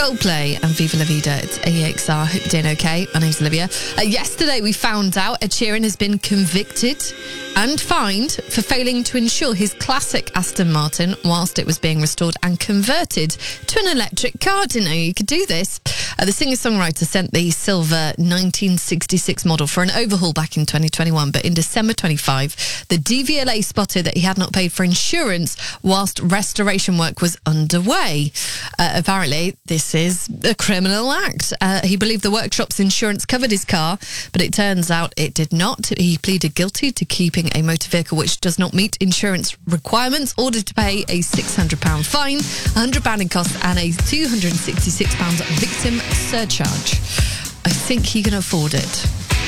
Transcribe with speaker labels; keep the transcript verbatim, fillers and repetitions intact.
Speaker 1: Coldplay and Viva La Vida. It's A E X R. Hope you're doing okay. My name's Olivia. Uh, yesterday we found out Ed Sheeran has been convicted and fined for failing to insure his classic Aston Martin whilst it was being restored and converted to an electric car. Didn't know you could do this. Uh, the singer-songwriter sent the silver nineteen sixty-six model for an overhaul back in twenty twenty-one, but in December twenty-fifth, the D V L A spotted that he had not paid for insurance whilst restoration work was underway. Uh, apparently, this is a criminal act. Uh, he believed the workshop's insurance covered his car, but it turns out it did not. He pleaded guilty to keeping a motor vehicle which does not meet insurance requirements, ordered to pay a six hundred pounds fine, one hundred pounds in costs, and a two hundred sixty-six pounds victim surcharge. I think he can afford it.